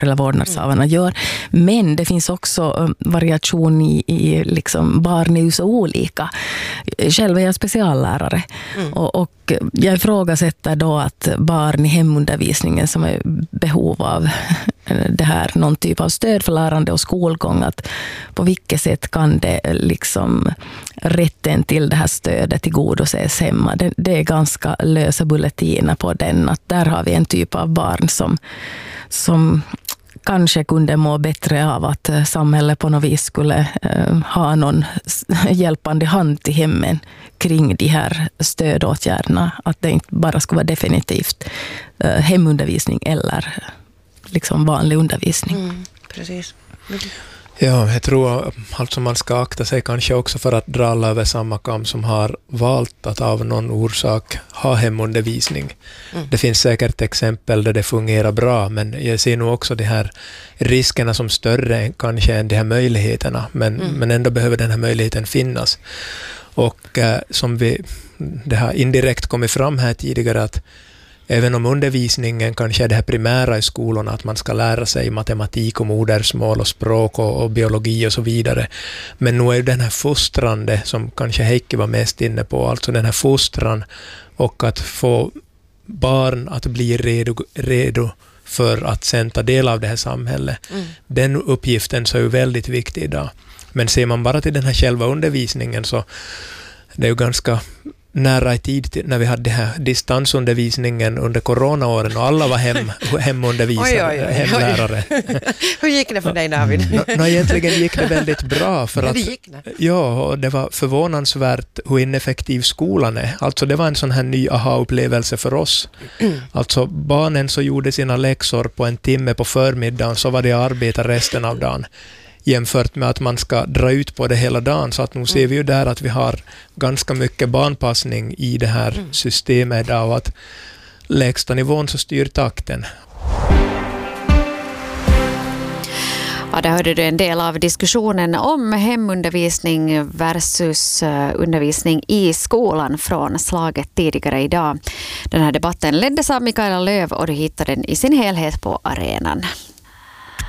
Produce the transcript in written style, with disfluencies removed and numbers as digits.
eller vårdnadshavarna gör. Men det finns också variation i liksom barn är ju så olika. Själv är jag speciallärare och jag ifrågasätter då att barn i hemundervisningen som är behov av det här, någon typ av stöd för lärande och skolgång, att på vilket sätt kan det liksom rätten till det här stödet tillgodoses hemma. Det är ganska lösa bulletiner på den, att där har vi en typ av barn som kanske kunde må bättre av att samhället på något vis skulle ha någon hjälpande hand till hemmen kring de här stödåtgärderna. Att det inte bara skulle vara definitivt hemundervisning eller liksom vanlig undervisning. Precis. Ja, jag tror alltså man ska akta sig kanske också för att dra alla över samma kam som har valt att av någon orsak ha hemundervisning. Det finns säkert exempel där det fungerar bra, men jag ser nog också de här riskerna som större kanske än de här möjligheterna, men ändå behöver den här möjligheten finnas. Och som det har indirekt kommit fram här tidigare, att även om undervisningen kanske är det här primära i skolorna, att man ska lära sig matematik och modersmål och språk och biologi och så vidare. Men nu är ju den här fostrande, som kanske Heikki var mest inne på, alltså den här fostran och att få barn att bli redo för att sen ta del av det här samhället. Den uppgiften så är ju väldigt viktig idag. Men ser man bara till den här själva undervisningen, så det är ju ganska nära i tid när vi hade här distansundervisningen under coronaåren och alla var hemundervisare, hemlärare. Hur gick det för dig, David? Egentligen gick det väldigt bra. För att, det gick det. Ja, och det var förvånansvärt hur ineffektiv skolan är. Alltså det var en sån här ny aha-upplevelse för oss. Alltså barnen så gjorde sina läxor på en timme på förmiddagen, så var det arbeta resten av dagen. Jämfört med att man ska dra ut på det hela dagen, så att nu ser vi ju där att vi har ganska mycket barnpassning i det här systemet idag, och att lägsta nivån så styr takten. Ja, där hörde du en del av diskussionen om hemundervisning versus undervisning i skolan från slaget tidigare idag. Den här debatten leddes av Mikaela Löv och du hittar den i sin helhet på arenan.